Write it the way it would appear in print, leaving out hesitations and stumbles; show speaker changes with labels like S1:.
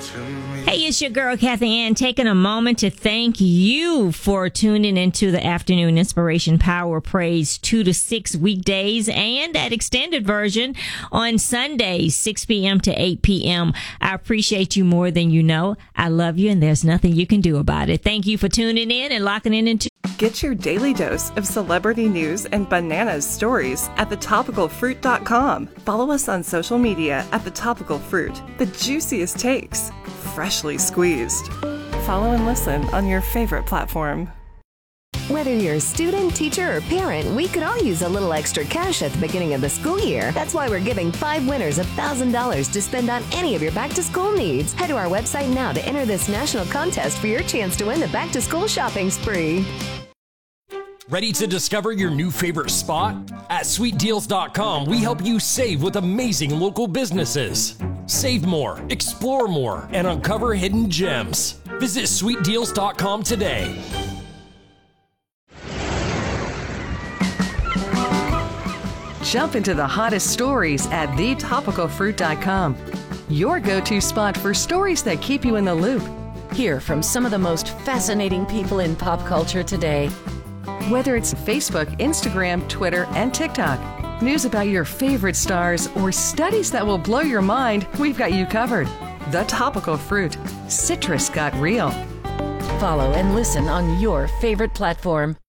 S1: Hey, it's your girl, Kathy Ann, taking a moment to thank you for tuning into the Afternoon Inspiration Power Praise 2 to 6 weekdays and that extended version on Sundays, 6 p.m. to 8 p.m. I appreciate you more than you know. I love you, and there's nothing you can do about it. Thank you for tuning in and locking in into...
S2: Get your daily dose of celebrity news and bananas stories at thetopicalfruit.com. Follow us on social media at The Topical Fruit. The juiciest takes, freshly squeezed. Follow and listen on your favorite platform.
S3: Whether you're a student, teacher, or parent, we could all use a little extra cash at the beginning of the school year. That's why we're giving 5 winners $1,000 to spend on any of your back-to-school needs. Head to our website now to enter this national contest for your chance to win the back-to-school shopping spree.
S4: Ready to discover your new favorite spot? At SweetDeals.com, we help you save with amazing local businesses. Save more, explore more, and uncover hidden gems. Visit SweetDeals.com today.
S5: Jump into the hottest stories at thetopicalfruit.com. Your go-to spot for stories that keep you in the loop.
S6: Hear from some of the most fascinating people in pop culture today.
S5: Whether it's Facebook, Instagram, Twitter, and TikTok, news about your favorite stars, or studies that will blow your mind, we've got you covered. The Topical Fruit. Citrus got real.
S6: Follow and listen on your favorite platform.